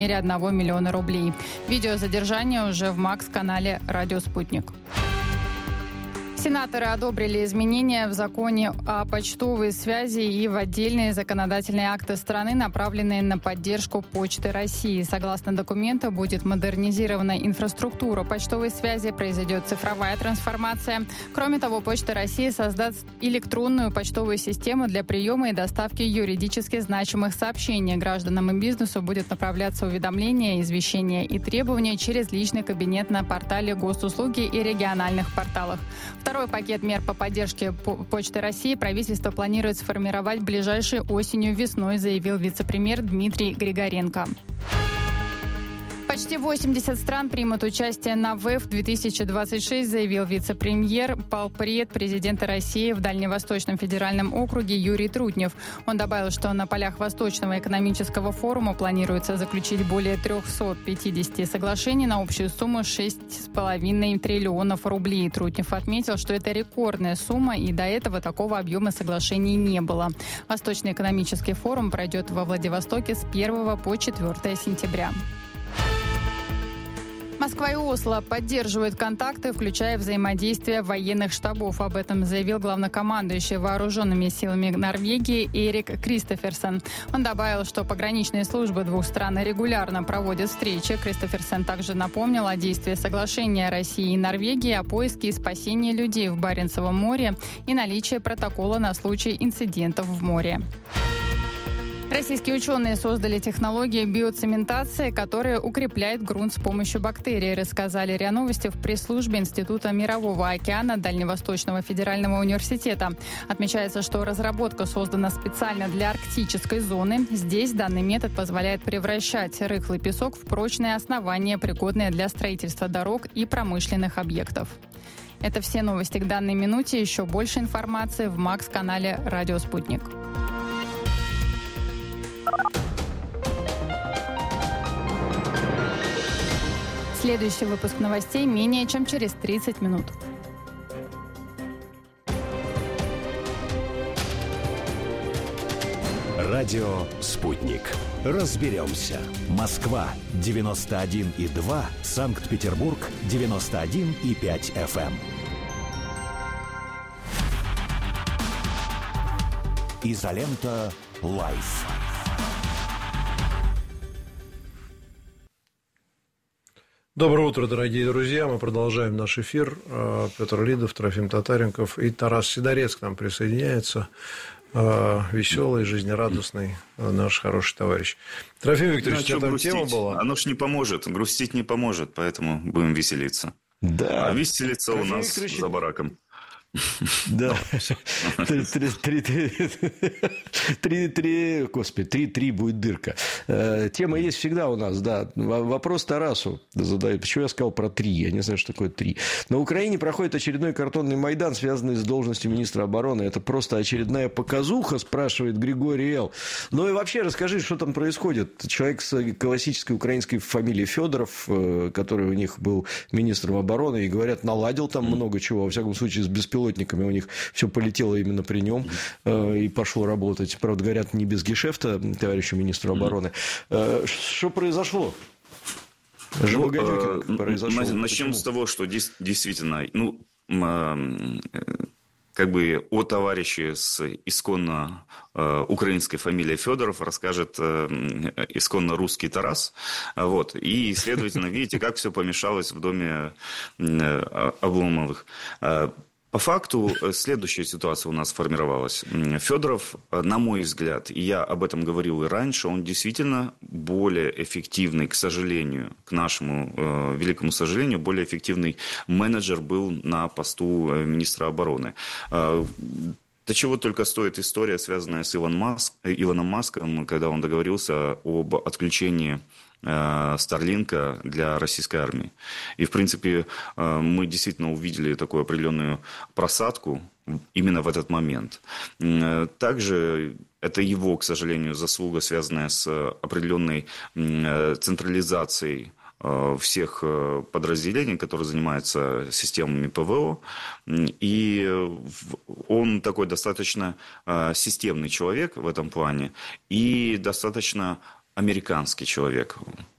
1 миллиона рублей. Видео задержания уже в МАКС-канале «Радио Спутник». Сенаторы одобрили изменения в законе о почтовой связи и в отдельные законодательные акты страны, направленные на поддержку Почты России. Согласно документу, будет модернизирована инфраструктура почтовой связи, произойдет цифровая трансформация. Кроме того, Почта России создаст электронную почтовую систему для приема и доставки юридически значимых сообщений. Гражданам и бизнесу будет направляться уведомления, извещения и требования через личный кабинет на портале госуслуги и региональных порталах. Второй пакет мер по поддержке Почты России правительство планирует сформировать ближайшей осенью-весной, заявил вице-премьер Дмитрий Григоренко. Почти 80 стран примут участие на ВЭФ-2026, заявил вице-премьер, полпред президента России в Дальневосточном федеральном округе Юрий Трутнев. Он добавил, что на полях Восточного экономического форума планируется заключить более 350 соглашений на общую сумму 6,5 триллионов рублей. Трутнев отметил, что это рекордная сумма, и до этого такого объема соглашений не было. Восточный экономический форум пройдет во Владивостоке с 1 по 4 сентября. Москва и Осло поддерживают контакты, включая взаимодействие военных штабов. Об этом заявил главнокомандующий вооруженными силами Норвегии Эрик Кристоферсон. Он добавил, что пограничные службы двух стран регулярно проводят встречи. Кристоферсон также напомнил о действии соглашения России и Норвегии о поиске и спасении людей в Баренцевом море и наличии протокола на случай инцидентов в море. Российские ученые создали технологию биоцементации, которая укрепляет грунт с помощью бактерий, рассказали РИА Новости в пресс-службе Института Мирового океана Дальневосточного федерального университета. Отмечается, что разработка создана специально для арктической зоны. Здесь данный метод позволяет превращать рыхлый песок в прочное основание, пригодное для строительства дорог и промышленных объектов. Это все новости к данной минуте. Еще больше информации в МАКС-канале «Радио Спутник». Следующий выпуск новостей менее чем через 30 минут. Радио «Спутник». Разберемся. Москва 91,2, Санкт-Петербург 91,5 FM. Изолента Лайф. Доброе утро, дорогие друзья. Мы продолжаем наш эфир. Петр Лидов, Трофим Татаренков и Тарас Сидорец к нам присоединяется. Веселый, жизнерадостный наш хороший товарищ. Трофим Викторович, у тебя там тема была? Оно ж не поможет, грустить не поможет, поэтому будем веселиться. Да. А веселиться у нас за бараком. Да. 3 будет дырка. Тема есть всегда у нас, да. Вопрос Тарасу задают. Почему я сказал про 3? Я не знаю, что такое 3. На Украине проходит очередной картонный майдан, связанный с должностью министра обороны. Это просто очередная показуха, спрашивает Григорий Л. Ну и вообще расскажи, что там происходит. Человек с классической украинской фамилией Федоров, который у них был министром обороны, и, говорят, наладил там много чего. Во всяком случае, с беспилотниками у них все полетело именно при нем и пошло работать. Правда, говорят, не без гешефта товарищу министру обороны. Что произошло? Произошло. Начнем с того, что действительно, как бы о товарище с исконно украинской фамилией Федоров расскажет исконно русский Тарас. Вот. И, следовательно, видите, как все помешалось в доме Обломовых. По факту следующая ситуация у нас сформировалась. Федоров, на мой взгляд, и я об этом говорил и раньше, он действительно более эффективный, к сожалению, к нашему великому сожалению, более эффективный менеджер был на посту министра обороны. До чего только стоит история, связанная с Илоном Маском, когда он договорился об отключении Старлинка для российской армии. И, в принципе, мы действительно увидели такую определенную просадку именно в этот момент. Также это его, к сожалению, заслуга, связанная с определенной централизацией всех подразделений, которые занимаются системами ПВО. И он такой достаточно системный человек в этом плане и достаточно американский человек.